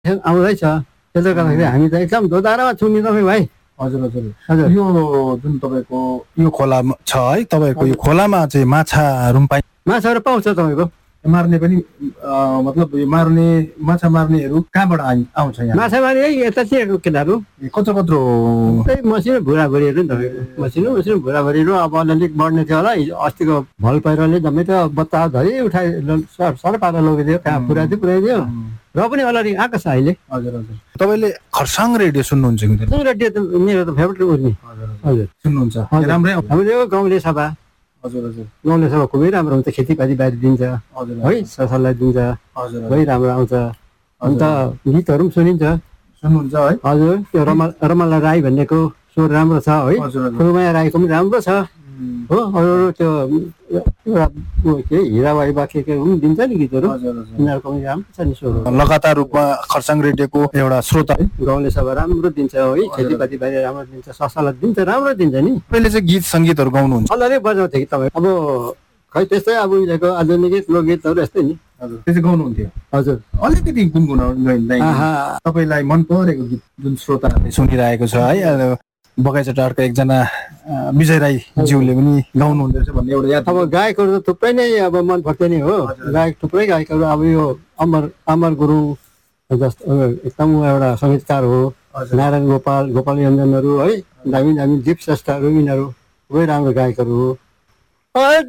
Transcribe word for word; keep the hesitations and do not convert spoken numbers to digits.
आउँदैछ त्यसले गर्दाखेरि हामी त एकदम दोधारमा छौँ नि तपाईँ भाइ। हजुर हजुर हजुर यो जुन तपाईँको यो खोला छ है तपाईँको यो खोलामा चाहिँ माछाहरू पाइ माछाहरू पाउँछ तपाईँको मार्ने पनि मतलब यो मार्ने माछा मार्नेहरू कहाँबाट आउँछ यहाँ माछा मार्ने यता चाहिँ केटाहरू कत्रो कत्रो त्यही मसिनो भुराभुरीहरू नि तपाईँको मसिनो मसिनो भुराभुरीहरू अब अलिअलि बढ्ने थियो होला अस्तिको भल पहिरोले जम्मै त बच्चा धरि उठाइ सर पारेर लगिदियो कहाँ पुऱ्याइदियो पुऱ्याइदियो र पनि अलरेडी आएको छ अहिले। हजुर हजुर तपाईँले खरसाङ रेडियो सुन्नुहुन्छ कि खरसाङ रेडियो त मेरो त फेभरेट हो नि। हजुर सुन्नुहुन्छ राम्रै हाम्रो गाउँले सभा हजुर हजुर गाउँले सभा खुबै राम्रो हुन्छ खेतीपाती बारी दिन्छ है सरसल्लाह दिन्छ खुबै राम्रो आउँछ अन्त गीतहरू पनि सुनिन्छ सुन्नुहुन्छ है। हजुर त्यो रमा रमला राई भन्नेको स्वर राम्रो छ है फुलमाया राईको पनि राम्रो छ हो अरू त्यो एउटा के हिराबाई बाँके के पनि दिन्छ नि गीतहरू यिनीहरूको पनि राम्रो छ नि स्वर लगातार रूपमा खरसाङ रेडियोको एउटा श्रोता गाउँले सभा राम्रो दिन्छ है खेतीपाती बारी राम्रो दिन्छ सरसल्लाह दिन्छ राम्रो दिन्छ नि। तपाईँले चाहिँ गीत सङ्गीतहरू गाउनुहुन्छ अलरै बजाउँथ्यो कि तपाईँ अब खै त्यस्तै अब उहिलेको आधुनिक गीत लोकगीतहरू यस्तै नि। हजुर त्यो चाहिँ गाउनुहुन्थ्यो हजुर अलिकति गुनगुनाउनु तपाईँलाई मन परेको गीत जुन श्रोताहरूले सुनिरहेको छ है बगैँचा टारका एकजना विजय राई ज्यूले पनि गाउनु हुँदैछ भन्ने एउटा याद। अब गायकहरू त थुप्रै नै अब मन पर्छ नि हो गायक थुप्रै गायकहरू अब यो अमर अमर गुरुङ जस्तो एकदम एउटा सङ्गीतकार हो नारायण गोपाल गोपाल योन्जनहरू है दामी दामी दीप श्रेष्ठहरू यिनीहरू खुबै राम्रो गायकहरू हो।